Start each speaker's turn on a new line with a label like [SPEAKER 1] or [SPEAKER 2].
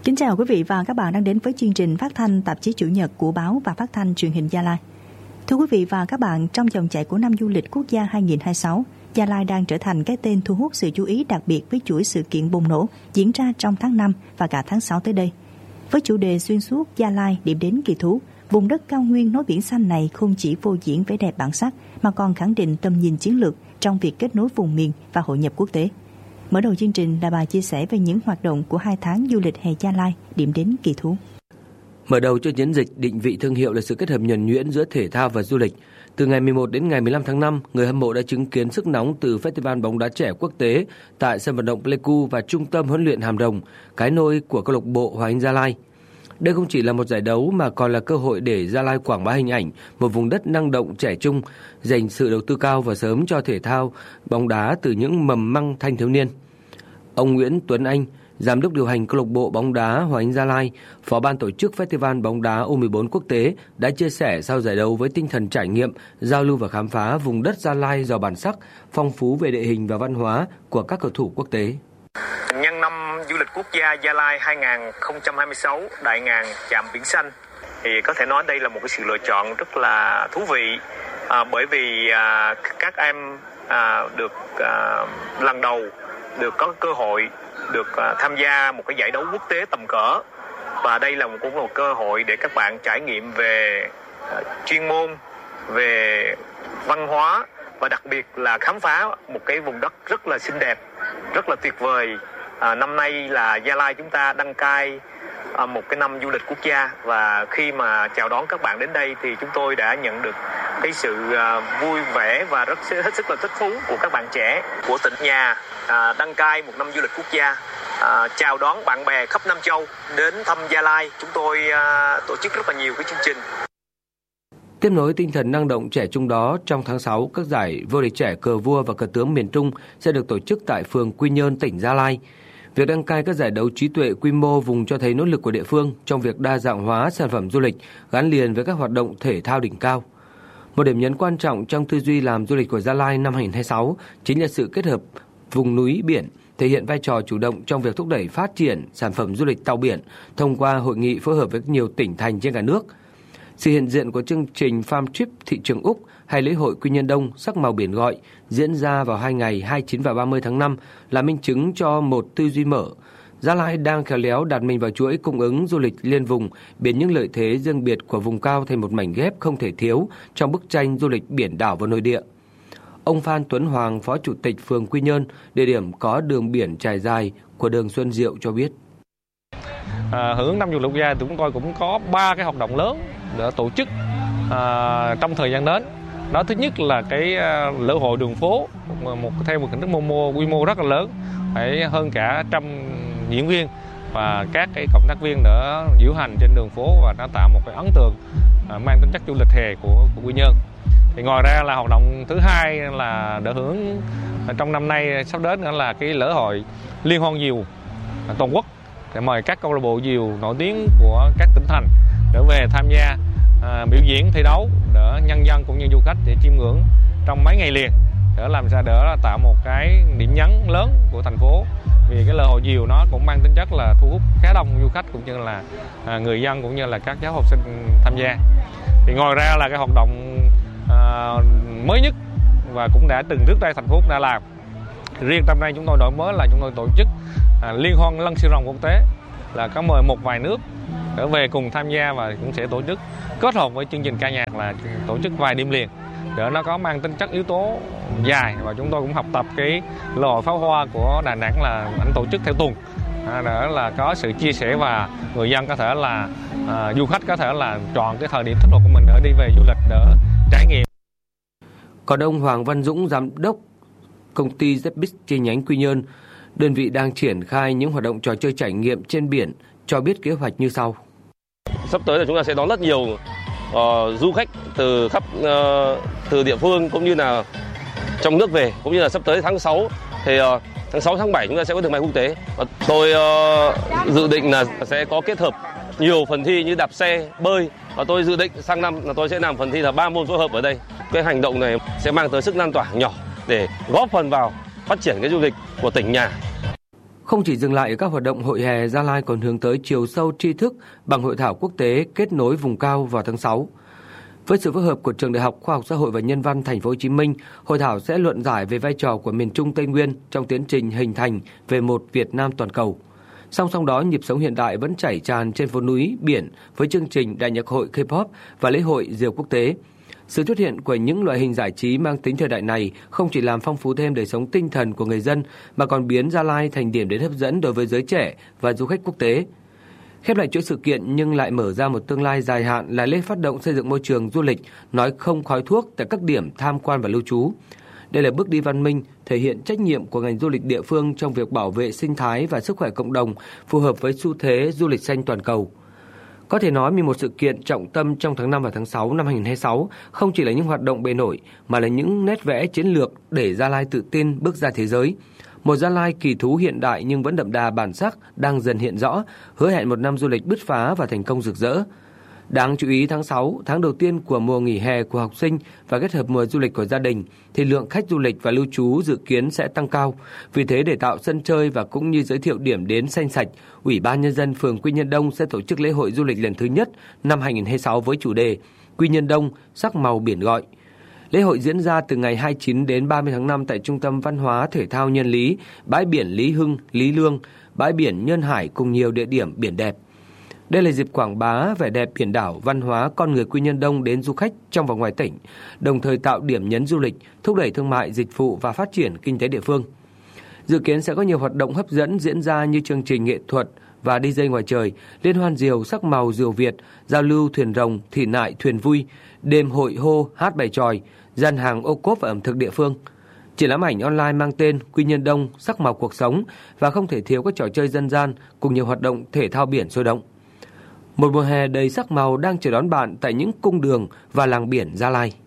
[SPEAKER 1] Kính chào quý vị và các bạn đang đến với chương trình phát thanh tạp chí chủ nhật của báo và phát thanh truyền hình Gia Lai. Thưa quý vị và các bạn, trong dòng chảy của năm du lịch quốc gia 2026, Gia Lai đang trở thành cái tên thu hút sự chú ý đặc biệt với chuỗi sự kiện bùng nổ diễn ra trong tháng 5 và cả tháng 6 tới đây. Với chủ đề xuyên suốt Gia Lai điểm đến kỳ thú, vùng đất cao nguyên nối biển xanh này không chỉ phô diễn vẻ đẹp bản sắc mà còn khẳng định tầm nhìn chiến lược trong việc kết nối vùng miền và hội nhập quốc tế. Mở đầu chương trình là bài chia sẻ về những hoạt động của 2 tháng du lịch hè Gia Lai điểm đến kỳ thú.
[SPEAKER 2] Mở đầu cho chiến dịch định vị thương hiệu là sự kết hợp nhuần nhuyễn giữa thể thao và du lịch. Từ ngày 11 đến ngày 15 tháng 5, người hâm mộ đã chứng kiến sức nóng từ Festival bóng đá trẻ quốc tế tại sân vận động Pleiku và trung tâm huấn luyện Hàm Rồng, cái nôi của câu lạc bộ Hoàng Anh Gia Lai. Đây không chỉ là một giải đấu mà còn là cơ hội để Gia Lai quảng bá hình ảnh một vùng đất năng động trẻ trung, dành sự đầu tư cao và sớm cho thể thao bóng đá từ những mầm măng thanh thiếu niên. Ông Nguyễn Tuấn Anh, Giám đốc điều hành câu lạc bộ bóng đá Hoàng Anh Gia Lai, Phó ban tổ chức Festival bóng đá U14 quốc tế đã chia sẻ sau giải đấu với tinh thần trải nghiệm, giao lưu và khám phá vùng đất Gia Lai giàu bản sắc, phong phú về địa hình và văn hóa của các cầu thủ quốc tế.
[SPEAKER 3] Nhân năm du lịch quốc gia Gia Lai 2026 đại ngàn chạm biển xanh thì có thể nói đây là một cái sự lựa chọn rất là thú vị, bởi vì các em được lần đầu được có cơ hội được tham gia một cái giải đấu quốc tế tầm cỡ, và đây là cũng một cơ hội để các bạn trải nghiệm về chuyên môn, về văn hóa và đặc biệt là khám phá một cái vùng đất rất là xinh đẹp, rất là tuyệt vời. Năm nay là Gia Lai chúng ta đăng cai một cái năm du lịch quốc gia, và khi mà chào đón các bạn đến đây thì chúng tôi đã nhận được cái sự vui vẻ và hết sức là thích thú của các bạn trẻ của tỉnh nhà đăng cai một năm du lịch quốc gia, chào đón bạn bè khắp Nam Châu đến thăm Gia Lai. Chúng tôi tổ chức rất là nhiều cái chương trình.
[SPEAKER 2] Tiếp nối tinh thần năng động trẻ trung đó, trong tháng 6, các giải vô địch trẻ cờ vua và cờ tướng miền Trung sẽ được tổ chức tại phường Quy Nhơn, tỉnh Gia Lai. Việc đăng cai các giải đấu trí tuệ quy mô vùng cho thấy nỗ lực của địa phương trong việc đa dạng hóa sản phẩm du lịch gắn liền với các hoạt động thể thao đỉnh cao. Một điểm nhấn quan trọng trong tư duy làm du lịch của Gia Lai năm 2026 chính là sự kết hợp vùng núi biển, thể hiện vai trò chủ động trong việc thúc đẩy phát triển sản phẩm du lịch tàu biển thông qua hội nghị phối hợp với nhiều tỉnh thành trên cả nước. Sự hiện diện của chương trình Farm Trip thị trường Úc hay lễ hội Quy Nhơn Đông sắc màu biển gọi diễn ra vào 2 ngày 29 và 30 tháng 5 là minh chứng cho một tư duy mở. Gia Lai đang khéo léo đặt mình vào chuỗi cung ứng du lịch liên vùng, biến những lợi thế riêng biệt của vùng cao thành một mảnh ghép không thể thiếu trong bức tranh du lịch biển đảo và nội địa. Ông Phan Tuấn Hoàng, Phó Chủ tịch phường Quy Nhơn, địa điểm có đường biển trải dài của đường Xuân Diệu cho biết.
[SPEAKER 4] Hưởng ứng năm du lịch quốc gia thì chúng tôi cũng có 3 cái hoạt động lớn để tổ chức trong thời gian đến. Đó, thứ nhất là cái lễ hội đường phố, theo một hình thức quy mô rất là lớn, phải hơn cả 100 diễn viên và các cái cộng tác viên để diễu hành trên đường phố, và nó tạo một cái ấn tượng mang tính chất du lịch hè của Quy Nhơn. Thì ngoài ra là hoạt động thứ hai là để hưởng trong năm nay sắp đến nữa là cái lễ hội liên hoan diều toàn quốc, để mời các câu lạc bộ diều nổi tiếng của các tỉnh thành để về tham gia biểu diễn thi đấu để nhân dân cũng như du khách để chiêm ngưỡng trong mấy ngày liền, để làm sao để tạo một cái điểm nhấn lớn của thành phố. Vì cái lễ hội diều nó cũng mang tính chất là thu hút khá đông du khách cũng như là người dân cũng như là các cháu học sinh tham gia. Thì ngoài ra là cái hoạt động mới nhất và cũng đã từng trước đây thành phố đã làm. Riêng năm nay chúng tôi đổi mới là chúng tôi tổ chức liên hoan lân sư rồng quốc tế, là có mời một vài nước để về cùng tham gia, và cũng sẽ tổ chức kết hợp với chương trình ca nhạc là tổ chức vài đêm liền để nó có mang tính chất yếu tố dài. Và chúng tôi cũng học tập cái lễ hội pháo hoa của Đà Nẵng là ảnh tổ chức theo tuần, để là có sự chia sẻ và người dân có thể là du khách có thể là chọn cái thời điểm thích hợp của mình để đi về du lịch để trải nghiệm.
[SPEAKER 2] Còn ông Hoàng Văn Dũng, giám đốc công ty Zbis chi nhánh Quy Nhơn, đơn vị đang triển khai những hoạt động trò chơi trải nghiệm trên biển, cho biết kế hoạch như sau.
[SPEAKER 5] Sắp tới là chúng ta sẽ đón rất nhiều du khách từ khắp từ địa phương cũng như là trong nước về, cũng như là sắp tới tháng 6 thì tháng 6 tháng 7 chúng ta sẽ có đường bay quốc tế. Tôi dự định là sẽ có kết hợp nhiều phần thi như đạp xe, bơi, và tôi dự định sang năm là tôi sẽ làm phần thi là 3 môn phối hợp ở đây. Cái hành động này sẽ mang tới sức lan tỏa nhỏ để góp phần vào phát triển cái du lịch của tỉnh nhà.
[SPEAKER 2] Không chỉ dừng lại ở các hoạt động hội hè, Gia Lai còn hướng tới chiều sâu tri thức bằng hội thảo quốc tế kết nối vùng cao vào tháng 6. Với sự phối hợp của Trường Đại học Khoa học Xã hội và Nhân văn Thành phố Hồ Chí Minh, hội thảo sẽ luận giải về vai trò của miền Trung Tây Nguyên trong tiến trình hình thành về một Việt Nam toàn cầu. Song song đó, nhịp sống hiện đại vẫn chảy tràn trên phố núi, biển với chương trình đại nhạc hội K-pop và lễ hội diều quốc tế. Sự xuất hiện của những loại hình giải trí mang tính thời đại này không chỉ làm phong phú thêm đời sống tinh thần của người dân mà còn biến Gia Lai thành điểm đến hấp dẫn đối với giới trẻ và du khách quốc tế. Khép lại chuỗi sự kiện nhưng lại mở ra một tương lai dài hạn là lễ phát động xây dựng môi trường du lịch nói không khói thuốc tại các điểm tham quan và lưu trú. Đây là bước đi văn minh, thể hiện trách nhiệm của ngành du lịch địa phương trong việc bảo vệ sinh thái và sức khỏe cộng đồng, phù hợp với xu thế du lịch xanh toàn cầu. Có thể nói 11 sự kiện trọng tâm trong tháng 5 và tháng 6 năm 2026 không chỉ là những hoạt động bề nổi mà là những nét vẽ chiến lược để Gia Lai tự tin bước ra thế giới. Một Gia Lai kỳ thú hiện đại nhưng vẫn đậm đà bản sắc đang dần hiện rõ, hứa hẹn một năm du lịch bứt phá và thành công rực rỡ. Đáng chú ý tháng 6, tháng đầu tiên của mùa nghỉ hè của học sinh và kết hợp mùa du lịch của gia đình, thì lượng khách du lịch và lưu trú dự kiến sẽ tăng cao. Vì thế để tạo sân chơi và cũng như giới thiệu điểm đến xanh sạch, Ủy ban Nhân dân phường Quy Nhơn Đông sẽ tổ chức lễ hội du lịch lần thứ nhất năm 2026 với chủ đề Quy Nhơn Đông sắc màu biển gọi. Lễ hội diễn ra từ ngày 29 đến 30 tháng 5 tại Trung tâm Văn hóa Thể thao Nhân Lý, bãi biển Lý Hưng, Lý Lương, bãi biển Nhơn Hải cùng nhiều địa điểm biển đẹp. Đây là dịp quảng bá vẻ đẹp biển đảo, văn hóa, con người Quy Nhơn Đông đến du khách trong và ngoài tỉnh, đồng thời tạo điểm nhấn du lịch, thúc đẩy thương mại, dịch vụ và phát triển kinh tế địa phương. Dự kiến sẽ có nhiều hoạt động hấp dẫn diễn ra như chương trình nghệ thuật và DJ ngoài trời, liên hoan diều sắc màu diều Việt, giao lưu thuyền rồng, thị nại thuyền vui, đêm hội hô hát bài chòi, gian hàng ô cốp và ẩm thực địa phương. Triển lãm ảnh online mang tên Quy Nhơn Đông sắc màu cuộc sống và không thể thiếu các trò chơi dân gian cùng nhiều hoạt động thể thao biển sôi động. Một mùa hè đầy sắc màu đang chờ đón bạn tại những cung đường và làng biển Gia Lai.